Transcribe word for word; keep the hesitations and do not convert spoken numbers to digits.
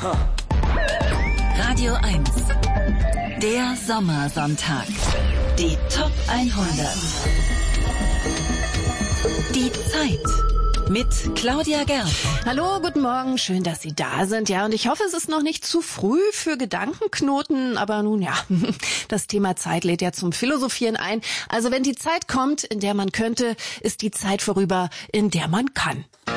Radio eins. Der Sommersonntag. Die Top hundert. Die Zeit. Mit Claudia Gerb. Hallo, guten Morgen. Schön, dass Sie da sind. Ja, und ich hoffe, es ist noch nicht zu früh für Gedankenknoten. Aber nun ja, das Thema Zeit lädt ja zum Philosophieren ein. Also wenn die Zeit kommt, in der man könnte, ist die Zeit vorüber, in der man kann.